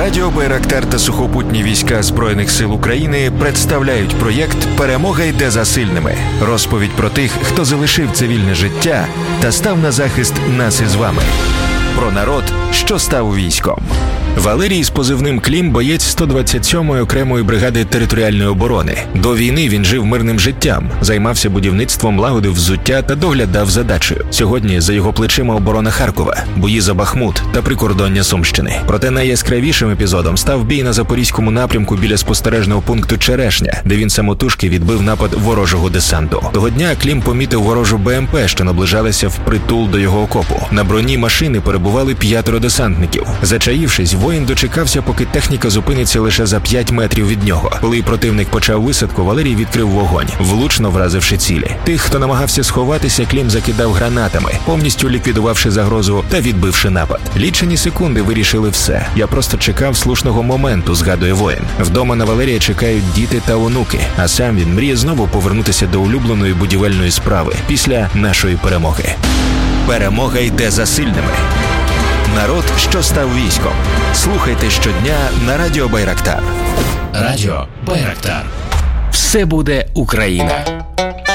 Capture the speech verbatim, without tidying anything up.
Радіо Байрактар та сухопутні війська Збройних сил України представляють проєкт «Перемога йде за сильними». Розповідь про тих, хто залишив цивільне життя та став на захист нас із вами. Про народ, що став військом. Валерій з позивним «Клім» – боєць сто двадцять сьомої окремої бригади територіальної оборони. До війни він жив мирним життям, займався будівництвом, лагодив взуття та доглядав за дачею. Сьогодні за його плечима оборона Харкова, бої за Бахмут та прикордоння Сумщини. Проте найяскравішим епізодом став бій на Запорізькому напрямку біля спостережного пункту Черешня, де він самотужки відбив напад ворожого десанту. Того дня Клім помітив ворожу БМП, що наближалася впритул до його окопу. На броні машини перебували п'ятеро десантників. Зачаївшись, воїн дочекався, поки техніка зупиниться лише за п'ять метрів від нього. Коли противник почав висадку, Валерій відкрив вогонь, влучно вразивши цілі. Тих, хто намагався сховатися, Клім закидав гранатами, повністю ліквідувавши загрозу та відбивши напад. Лічені секунди вирішили все. Я просто чекав слушного моменту, згадує воїн. Вдома на Валерія чекають діти та онуки, а сам він мріє знову повернутися до улюбленої будівельної справи після нашої перемоги. Перемога йде за сильними. Народ, що став військом. Слухайте щодня на Радіо Байрактар. Радіо Байрактар. Все буде Україна.